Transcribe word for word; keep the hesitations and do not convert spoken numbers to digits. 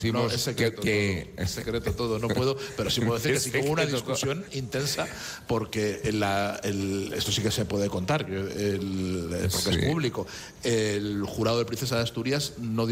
No, es secreto, que, todo, es secreto todo, no puedo, pero sí puedo decir que sí que hubo una discusión intensa porque la, el, esto sí que se puede contar, el, porque sí. es público. El jurado de Princesa de Asturias no